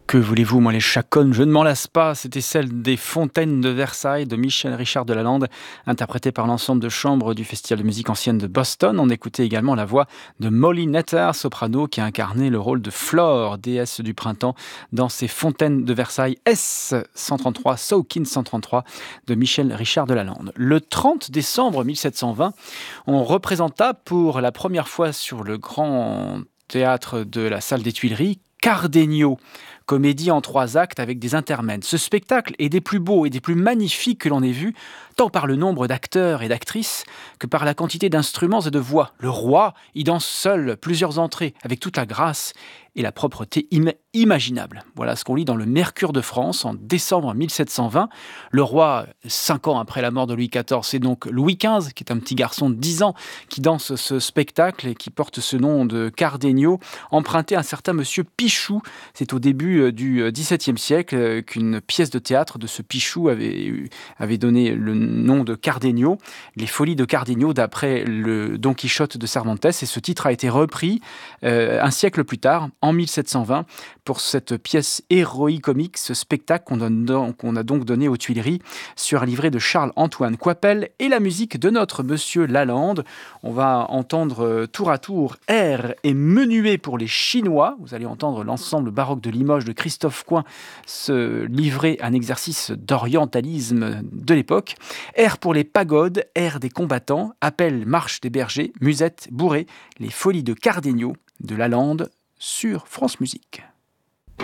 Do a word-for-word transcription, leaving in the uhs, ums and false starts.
Que voulez-vous, moi les chaconnes, je ne m'en lasse pas. C'était celle des Fontaines de Versailles de Michel Richard de Lalande, interprétée par l'ensemble de chambre du Festival de musique ancienne de Boston. On écoutait également la voix de Molly Netter, soprano, qui a incarné le rôle de Flore, déesse du printemps, dans ces Fontaines de Versailles S cent trente-trois, Sawkins cent trente-trois de Michel Richard de Lalande. Le trente décembre mille sept cent vingt, on représenta pour la première fois sur le grand théâtre de la salle des Tuileries Cardenio, comédie en trois actes avec des intermèdes. Ce spectacle est des plus beaux et des plus magnifiques que l'on ait vus, tant par le nombre d'acteurs et d'actrices que par la quantité d'instruments et de voix. Le roi y danse seul plusieurs entrées, avec toute la grâce et la propreté im- imaginable. Voilà ce qu'on lit dans le Mercure de France en décembre mille sept cent vingt. Le roi, cinq ans après la mort de Louis quatorze, c'est donc Louis quinze, qui est un petit garçon de dix ans, qui danse ce spectacle et qui porte ce nom de Cardenio, emprunté à un certain monsieur Pichou. C'est au début du dix-septième siècle qu'une pièce de théâtre de ce Pichou avait, avait donné le nom de Cardenio, les Folies de Cardenio, d'après le Don Quichotte de Cervantes. Et ce titre a été repris euh, un siècle plus tard, en mille sept cent vingt, pour cette pièce héroïque-comique, ce spectacle qu'on, donne, qu'on a donc donné aux Tuileries sur un livret de Charles-Antoine Coipel et la musique de notre monsieur Lalande. On va entendre tour à tour air et menuet pour les Chinois. Vous allez entendre l'ensemble baroque de Limoges de Christophe Coin se livrer un exercice d'orientalisme de l'époque. Air pour les pagodes, air des combattants, appel, marche des bergers, musette, bourrée, les folies de Cardenio de Lalande sur France Musique.